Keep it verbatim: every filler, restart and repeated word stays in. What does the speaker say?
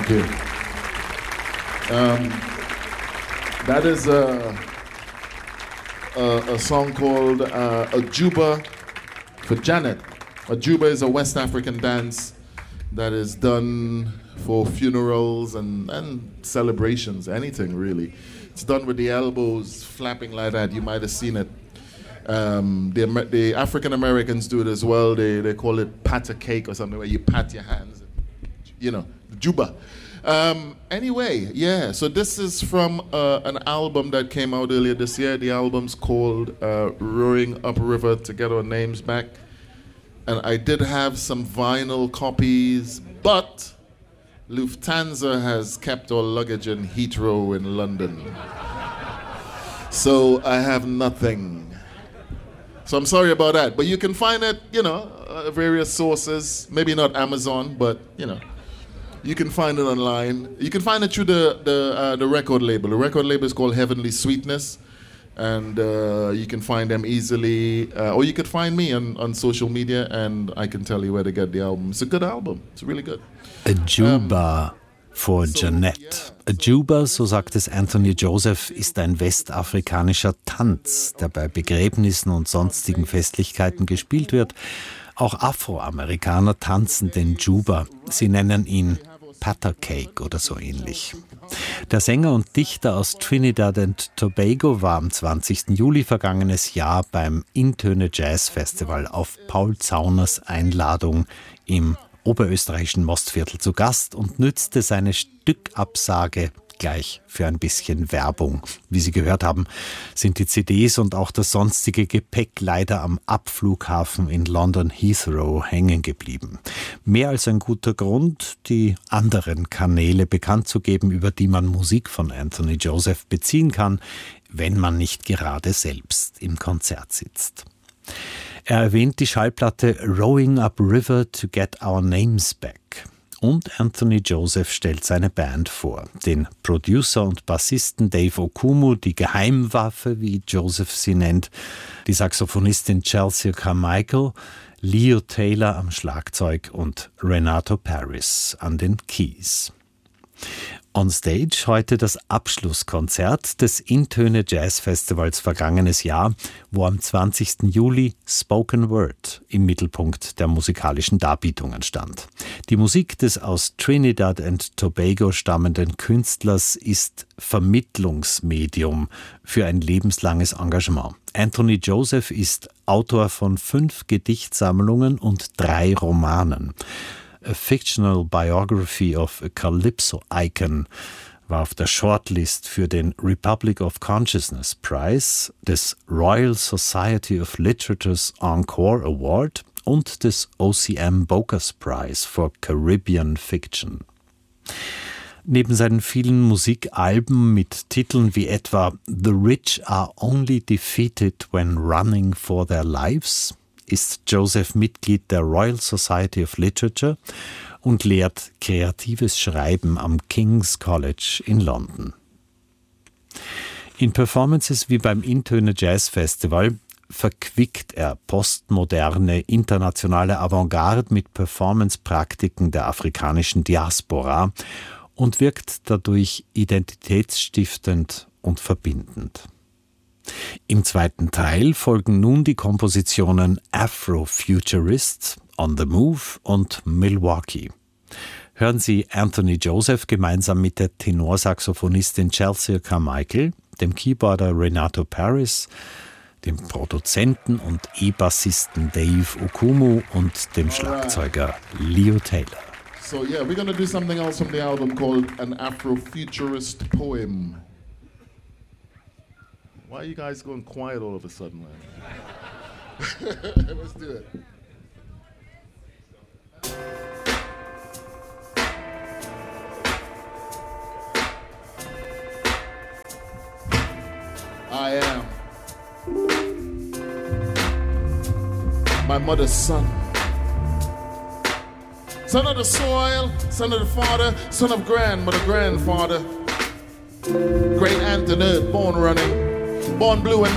Thank you. Um, that is a, a, a song called uh, Ajuba for Janet. Ajuba is a West African dance that is done for funerals and, and celebrations, anything really. It's done with the elbows flapping like that. You might have seen it. Um, the, the African Americans do it as well. They, they call it pat a cake or something, where you pat your hands. You know, Juba. Um, anyway, yeah, so this is from uh, an album that came out earlier this year. The album's called uh, Rowing Upriver to Get Our Names Back. And I did have some vinyl copies, but Lufthansa has kept our luggage in Heathrow in London. So I have nothing. So I'm sorry about that. But you can find it, you know, uh, various sources. Maybe not Amazon, but, you know. You can find it online. You can find it through the the, uh, the record label. The record label is called Heavenly Sweetness, and uh, you can find them easily. Uh, or you could find me on, on social media, and I can tell you where to get the album. It's a good album. It's really good. Ajuba um, for so, Janet. Yeah, Ajuba, so sagt es Anthony Joseph, ist ein westafrikanischer Tanz, der bei Begräbnissen und sonstigen Festlichkeiten gespielt wird. Auch Afroamerikaner tanzen den Juba. Sie nennen ihn Patacake oder so ähnlich. Der Sänger und Dichter aus Trinidad and Tobago war am zwanzigsten Juli vergangenes Jahr beim Intöne Jazz Festival auf Paul Zauners Einladung im oberösterreichischen Mostviertel zu Gast und nützte seine Stückabsage gleich für ein bisschen Werbung. Wie Sie gehört haben, sind die C Ds und auch das sonstige Gepäck leider am Abflughafen in London Heathrow hängen geblieben. Mehr als ein guter Grund, die anderen Kanäle bekannt zu geben, über die man Musik von Anthony Joseph beziehen kann, wenn man nicht gerade selbst im Konzert sitzt. Er erwähnt die Schallplatte Rowing Upriver to Get Our Names Back. Und Anthony Joseph stellt seine Band vor. Den Producer und Bassisten Dave Okumu, die Geheimwaffe, wie Joseph sie nennt, die Saxophonistin Chelsea Carmichael, Leo Taylor am Schlagzeug und Renato Paris an den Keys. On Stage heute das Abschlusskonzert des Intöne Jazz Festivals vergangenes Jahr, wo am zwanzigsten Juli Spoken Word im Mittelpunkt der musikalischen Darbietungen stand. Die Musik des aus Trinidad and Tobago stammenden Künstlers ist Vermittlungsmedium für ein lebenslanges Engagement. Anthony Joseph ist Autor von fünf Gedichtsammlungen und drei Romanen. A Fictional Biography of a Calypso Icon war auf der Shortlist für den Republic of Consciousness Prize, des Royal Society of Literature's Encore Award und des O C M Bocas Prize for Caribbean Fiction. Neben seinen vielen Musikalben mit Titeln wie etwa The Rich Are Only Defeated When Running for Their Lives ist Joseph Mitglied der Royal Society of Literature und lehrt kreatives Schreiben am King's College in London. In Performances wie beim Intöne Jazz Festival verquickt er postmoderne internationale Avantgarde mit Performancepraktiken der afrikanischen Diaspora und wirkt dadurch identitätsstiftend und verbindend. Im zweiten Teil folgen nun die Kompositionen Afrofuturist, On the Move und Milwaukee. Hören Sie Anthony Joseph gemeinsam mit der Tenorsaxophonistin Chelsea Carmichael, dem Keyboarder Renato Paris, dem Produzenten und E-Bassisten Dave Okumu und dem Schlagzeuger Leo Taylor. So yeah, we're gonna do something else from the album called An Afrofuturist Poem. Why are you guys going quiet all of a sudden, man? Let's do it. I am my mother's son. Son of the soil, son of the father, son of grandmother, grandfather. Great aunt and earth, born running, born blue and